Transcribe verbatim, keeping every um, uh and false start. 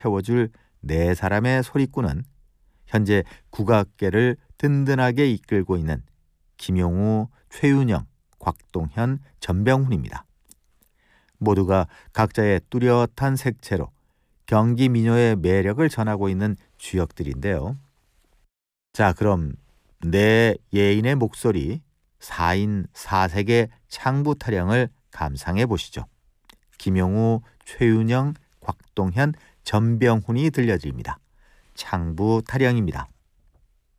채워줄 네 사람의 소리꾼은 현재 국악계를 든든하게 이끌고 있는 김용우, 최윤영, 곽동현, 전병훈입니다. 모두가 각자의 뚜렷한 색채로 경기 민요의 매력을 전하고 있는 주역들인데요. 자, 그럼 네 예인의 목소리 사인 사색의 창부 타령을 감상해 보시죠. 김용우, 최윤영, 곽동현, 전병훈이 들려드립니다. 창부 타령입니다.